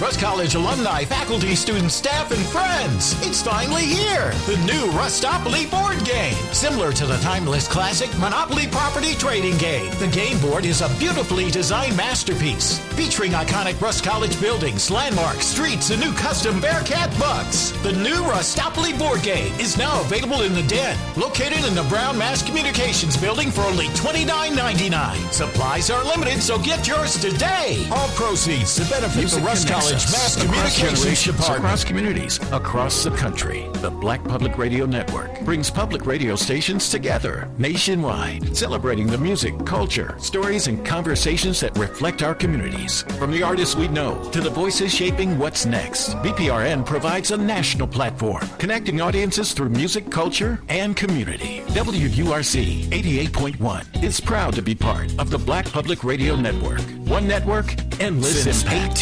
Rust College alumni, faculty, students, staff, and friends. It's finally here. The new Rustopoly board game. Similar to the timeless classic Monopoly property trading game. The game board is a beautifully designed masterpiece featuring iconic Rust College buildings, landmarks, streets, and new custom Bearcat bucks. The new Rustopoly board game is now available in the Den, located in the Brown Mass Communications building for only $29.99. Supplies are limited, so get yours today. All proceeds to benefit the Rust College Mass Communications Department. Across communities, across the country, the Black Public Radio Network brings public radio stations together nationwide, celebrating the music, culture, stories, and conversations that reflect our communities. From the artists we know to the voices shaping what's next, BPRN provides a national platform, connecting audiences through music, culture, and community. WURC 88.1 is proud to be part of the Black Public Radio Network. One network, endless Since impact.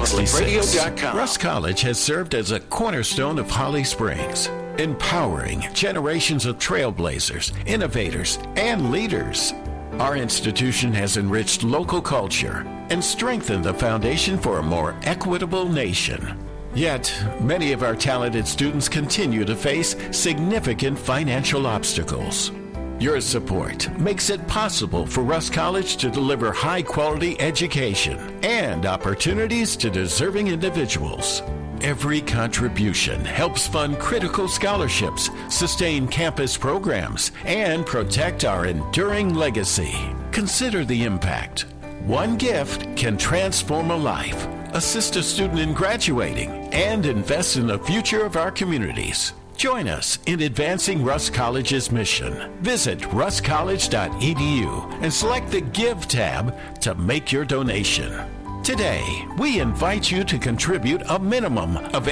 1866, Rust College has served as a cornerstone of Holly Springs, empowering generations of trailblazers, innovators, and leaders. Our institution has enriched local culture and strengthened the foundation for a more equitable nation. Yet, many of our talented students continue to face significant financial obstacles. Your support makes it possible for Rust College to deliver high-quality education and opportunities to deserving individuals. Every contribution helps fund critical scholarships, sustain campus programs, and protect our enduring legacy. Consider the impact. One gift can transform a life, assist a student in graduating, and invest in the future of our communities. Join us in advancing Rust College's mission. Visit rustcollege.edu and select the Give tab to make your donation. Today, we invite you to contribute a minimum of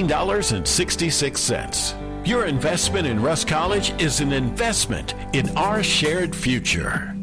$18.66. Your investment in Rust College is an investment in our shared future.